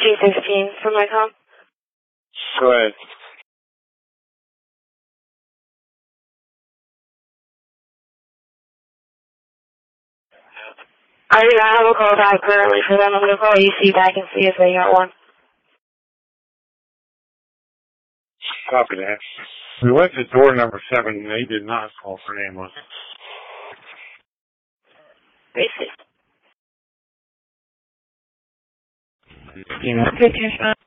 316 from my home. Go ahead. I do not have a call back currently for them. I'm going to call EC back and see if they got one. Copy that. We went to door number 7 and they did not call for an ambulance. Basic. You know,